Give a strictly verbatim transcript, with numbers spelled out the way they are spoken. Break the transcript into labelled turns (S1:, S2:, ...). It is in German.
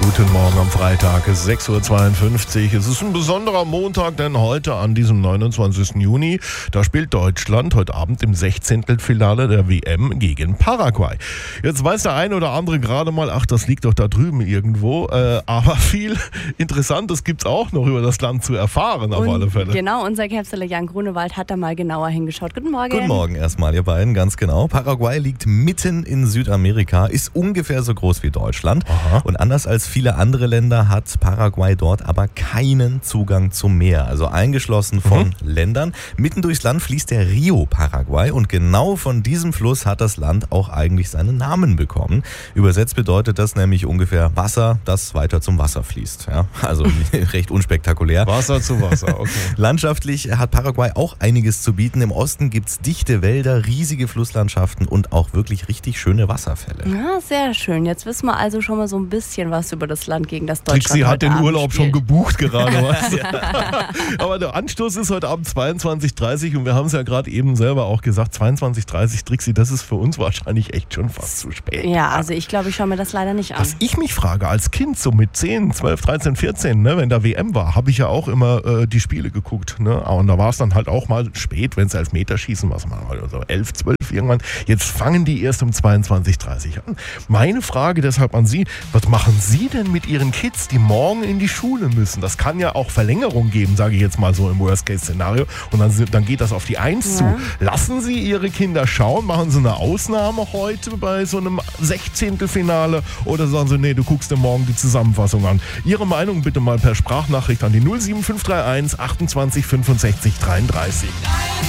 S1: Guten Morgen am Freitag, es ist sechs Uhr zweiundfünfzig. Es ist ein besonderer Montag, denn heute an diesem neunundzwanzigsten Juni, da spielt Deutschland heute Abend im Sechzehntelfinale der W M gegen Paraguay. Jetzt weiß der eine oder andere gerade mal, ach, das liegt doch da drüben irgendwo, äh, aber viel Interessantes gibt's auch noch über das Land zu erfahren, auf
S2: Und
S1: alle Fälle.
S2: Genau, unser Käpsler Jan Grunewald hat da mal genauer hingeschaut. Guten Morgen.
S3: Guten Morgen erstmal, ihr beiden, ganz genau. Paraguay liegt mitten in Südamerika, ist ungefähr so groß wie Deutschland.
S1: Aha.
S3: Und anders als viele andere Länder hat Paraguay dort aber keinen Zugang zum Meer, also eingeschlossen von mhm. Ländern. Mitten durchs Land fließt der Rio Paraguay und genau von diesem Fluss hat das Land auch eigentlich seinen Namen bekommen. Übersetzt bedeutet das nämlich ungefähr Wasser, das weiter zum Wasser fließt. Ja, also recht unspektakulär.
S1: Wasser zu Wasser, okay.
S3: Landschaftlich hat Paraguay auch einiges zu bieten. Im Osten gibt es dichte Wälder, riesige Flusslandschaften und auch wirklich richtig schöne Wasserfälle.
S2: Ja, sehr schön. Jetzt wissen wir also schon mal so ein bisschen was über das Land, gegen das Deutschland
S1: Trixie hat
S2: heute
S1: den
S2: Abend
S1: Urlaub
S2: spielt.
S1: schon gebucht gerade. Aber der Anstoß ist heute Abend zweiundzwanzig Uhr dreißig und wir haben es ja gerade eben selber auch gesagt, zweiundzwanzig Uhr dreißig, Trixie, das ist für uns wahrscheinlich echt schon fast zu spät.
S2: Ja, also ich glaube, ich schaue mir das leider nicht an.
S1: Was ich mich frage, als Kind so mit zehn, zwölf, dreizehn, vierzehn, ne, wenn da W M war, habe ich ja auch immer äh, die Spiele geguckt. Ne? Und da war es dann halt auch mal spät, wenn es Elfmeterschießen war, mal so elf, zwölf irgendwann. Jetzt fangen die erst um zweiundzwanzig Uhr dreißig an. Meine Frage deshalb an Sie, was machen Sie denn mit Ihren Kids, die morgen in die Schule müssen? Das kann ja auch Verlängerung geben, sage ich jetzt mal so im Worst-Case-Szenario. Und dann, dann geht das auf die Eins
S2: ja.
S1: zu. Lassen Sie Ihre Kinder schauen? Machen Sie eine Ausnahme heute bei so einem Sechzehntelfinale? Oder sagen Sie, nee, du guckst dir morgen die Zusammenfassung an? Ihre Meinung bitte mal per Sprachnachricht an die null sieben fünf drei eins achtundzwanzig fünfundsechzig dreiunddreißig.